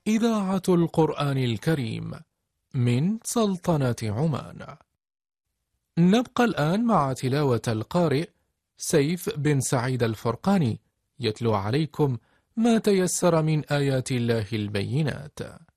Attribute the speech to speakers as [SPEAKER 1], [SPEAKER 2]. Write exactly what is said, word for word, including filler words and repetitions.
[SPEAKER 1] إذاعة القرآن الكريم من سلطنة عمان. نبقى الآن مع تلاوة القارئ سيف بن سعيد الفرقاني يتلو عليكم ما تيسر من آيات الله البينات.